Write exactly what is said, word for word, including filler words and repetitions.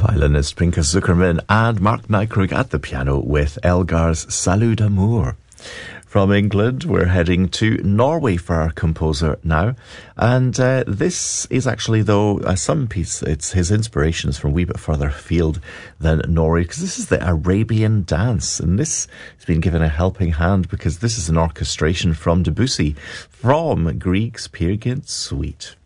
violinist Pinka Zuckerman and Mark Nykrug at the piano with Elgar's Salut d'Amour. From England, we're heading to Norway for our composer now. And uh, this is actually, though, uh, some piece, it's his inspiration is from a wee bit further afield than Norway, because this is the Arabian Dance. And this has been given a helping hand because this is an orchestration from Debussy from Grieg's Peer Gynt Suite.